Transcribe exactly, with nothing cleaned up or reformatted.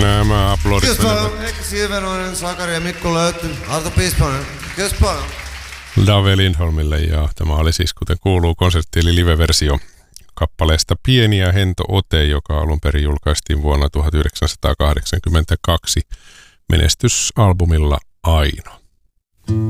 Nämä aplodit. Kiitos paljon. Heikki Silvenoinen, Sakari ja Mikko Löytty, Arto Piispanen. Kiitos paljon. Dave Lindholmille, ja tämä oli siis, kuten kuuluu, konsertti eli live-versio kappaleesta Pieni ja hento ote, joka alun perin julkaistiin vuonna tuhatyhdeksänsataakahdeksankymmentäkaksi menestysalbumilla Aino.